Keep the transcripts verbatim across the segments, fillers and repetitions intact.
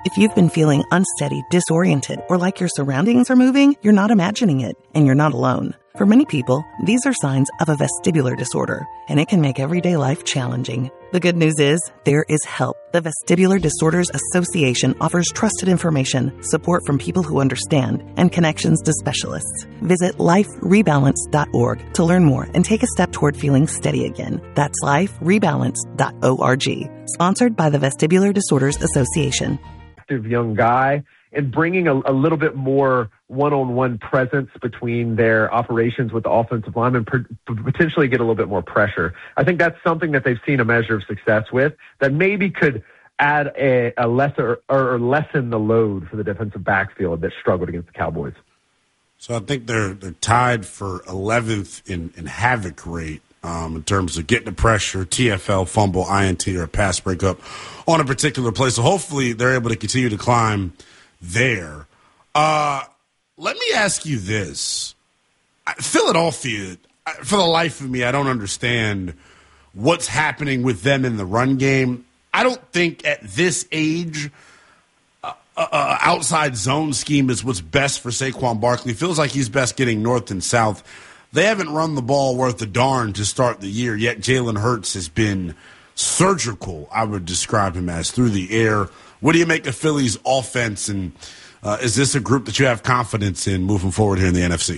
If you've been feeling unsteady, disoriented, or like your surroundings are moving, you're not imagining it, and you're not alone. For many people, these are signs of a vestibular disorder, and it can make everyday life challenging. The good news is, there is help. The Vestibular Disorders Association offers trusted information, support from people who understand, and connections to specialists. Visit life rebalance dot org to learn more and take a step toward feeling steady again. That's life rebalance dot org. Sponsored by the Vestibular Disorders Association. Young guy and bringing a, a little bit more one-on-one presence between their operations with the offensive linemen, potentially get a little bit more pressure. I think that's something that they've seen a measure of success with that maybe could add a, a lesser or lessen the load for the defensive backfield that struggled against the Cowboys. So I think they're they're tied for eleventh in, in havoc rate. Um, in terms of getting the pressure, T F L, fumble, I N T, or pass breakup on a particular play. So hopefully they're able to continue to climb there. Uh, let me ask you this. Philadelphia, for the life of me, I don't understand what's happening with them in the run game. I don't think at this age, uh, uh, outside zone scheme is what's best for Saquon Barkley. Feels like he's best getting north and south. They haven't run the ball worth a darn to start the year, yet Jalen Hurts has been surgical, I would describe him as, through the air. What do you make of Philly's offense, and uh, is this a group that you have confidence in moving forward here in the N F C?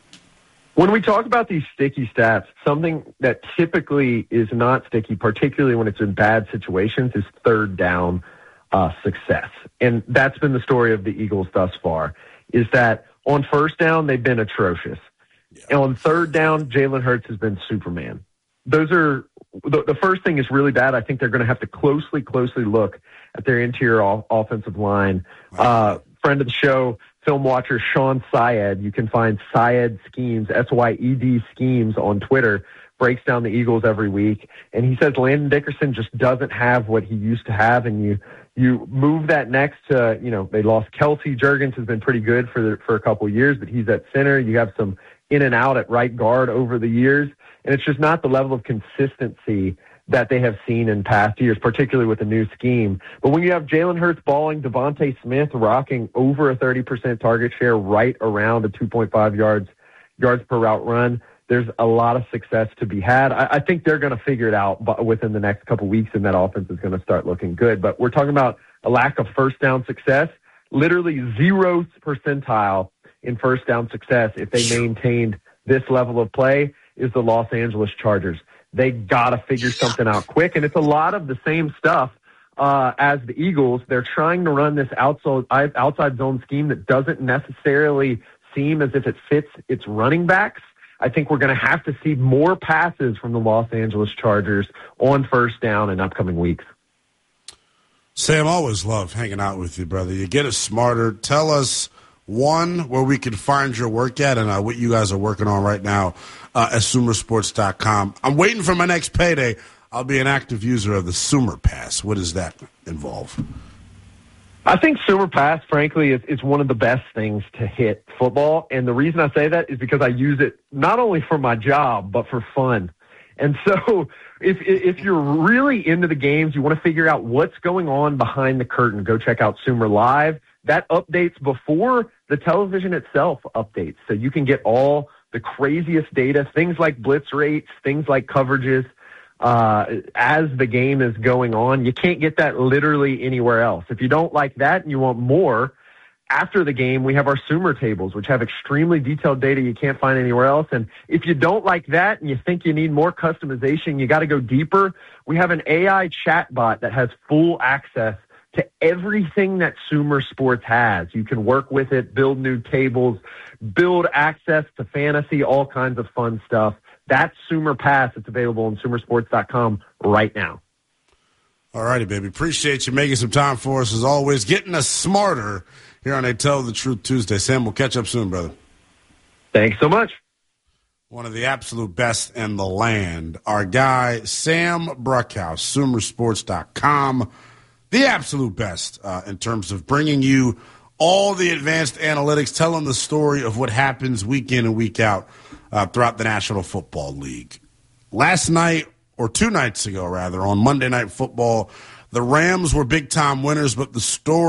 When we talk about these sticky stats, something that typically is not sticky, particularly when it's in bad situations, is third down uh, success. And that's been the story of the Eagles thus far, is that on first down, they've been atrocious. Yeah. And on third down, Jalen Hurts has been Superman. Those are the, the first thing is really bad. I think they're going to have to closely, closely look at their interior off, offensive line. Wow. Uh, friend of the show, film watcher Sean Syed. You can find Syed Schemes, S Y E D Schemes on Twitter. Breaks down the Eagles every week, and he says Landon Dickerson just doesn't have what he used to have, and you you move that next to, you know, they lost Kelsey. Jurgens has been pretty good for the, for a couple of years, but he's at center. You have some in and out at right guard over the years, and it's just not the level of consistency that they have seen in past years, particularly with the new scheme. But when you have Jalen Hurts balling, Devontae Smith rocking over a thirty percent target share, right around a two point five yards yards per route run, there's a lot of success to be had. I, I think they're going to figure it out within the next couple weeks, and that offense is going to start looking good. But we're talking about a lack of first down success, literally zero percentile in first down success if they maintained this level of play is the Los Angeles Chargers. They got to figure something out quick, and it's a lot of the same stuff uh, as the Eagles. They're trying to run this outside, outside zone scheme that doesn't necessarily seem as if it fits its running backs. I think we're going to have to see more passes from the Los Angeles Chargers on first down in upcoming weeks. Sam, always love hanging out with you, brother. You get us smarter. Tell us, one, where we can find your work at and uh, what you guys are working on right now uh, at Sumer Sports dot com. I'm waiting for my next payday. I'll be an active user of the Sumer Pass. What does that involve? I think Sumer Pass, frankly, is, is one of the best things to hit football. And the reason I say that is because I use it not only for my job, but for fun. And so if if you're really into the games, you want to figure out what's going on behind the curtain, go check out Sumer Live. That updates before the television itself updates. So you can get all the craziest data, things like blitz rates, things like coverages, uh, as the game is going on. You can't get that literally anywhere else. If you don't like that and you want more, after the game, we have our Sumer tables, which have extremely detailed data you can't find anywhere else. And if you don't like that and you think you need more customization, you got to go deeper. We have an A I chatbot that has full access to everything that Sumer Sports has. You can work with it, build new tables, build access to fantasy, all kinds of fun stuff. That's Sumer Pass. It's available on Sumer Sports dot com right now. All righty, baby. Appreciate you making some time for us as always, getting us smarter here on A Tell the Truth Tuesday. Sam, we'll catch up soon, brother. Thanks so much. One of the absolute best in the land, our guy, Sam Bruckhaus, Sumer Sports dot com. The absolute best uh, in terms of bringing you all the advanced analytics, telling the story of what happens week in and week out uh, throughout the National Football League. Last night, or two nights ago, rather, on Monday Night Football, the Rams were big-time winners, but the story